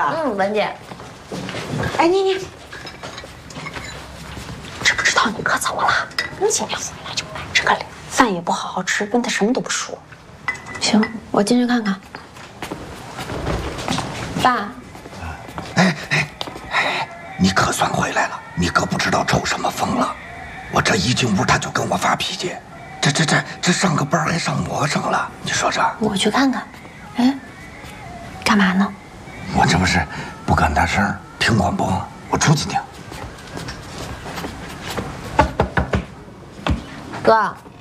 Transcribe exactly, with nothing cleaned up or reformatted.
了。 嗯，文姐。 哎，你你，知不知道你哥怎么了？今天回来就板着个脸，饭也不好好吃，跟他什么都不说。行，我进去看看。爸。 哎哎哎，你可算回来了！你可不知道抽什么风了。我这一进屋他就跟我发脾气，这这这这上个班还上魔怔了，你说这？ 我去看看。哎，干嘛呢？ 我这不是不敢大声听广播，我出去听。 哥。